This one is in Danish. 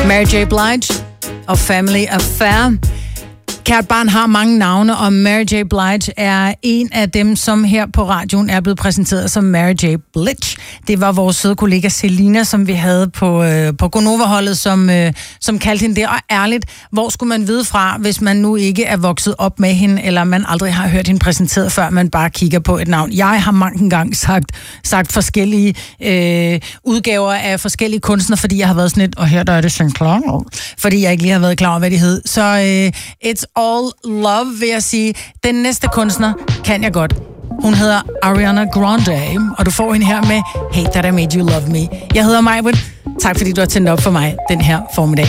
Mary J. Blige og Family Affair. Kært barn har mange navne, og Mary J. Blige er en af dem, som her på radioen er blevet præsenteret som Mary J. Blige. Det var vores søde kollega Selina, som vi havde på Gonova-holdet, som kaldte hende det. Og ærligt, hvor skulle man vide fra, hvis man nu ikke er vokset op med hende, eller man aldrig har hørt hende præsenteret, før man bare kigger på et navn. Jeg har mange gange sagt forskellige udgaver af forskellige kunstnere, fordi jeg har været sådan lidt, og her der er det St. Clair, fordi jeg ikke lige har været klar over, hvad det hed. Så it's all love, vil jeg sige. Den næste kunstner kan jeg godt. Hun hedder Ariana Grande, og du får hende her med Hey That I Made You Love Me. Jeg hedder Majbrit. Tak fordi du har tændt op for mig den her formiddag.